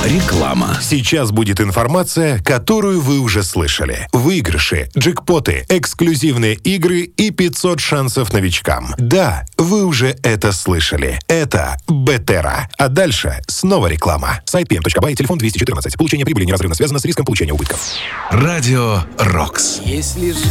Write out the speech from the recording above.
Реклама. Сейчас будет информация, которую вы уже слышали. Выигрыши, джекпоты, эксклюзивные игры и 500 шансов новичкам. Да, вы уже это слышали. Это Бетера. А дальше снова реклама. Сайт pm.by, телефон 214. Получение прибыли неразрывно связано с риском получения убытков. Радио «Рокс». Если